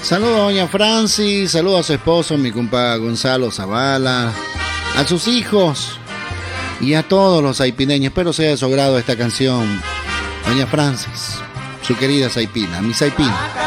Saludos a doña Francis, saludos a su esposo, mi compa Gonzalo Zavala, a sus hijos y a todos los saipineños. Espero sea de su agrado esta canción. Doña Francis, su querida saipina, mi saipina.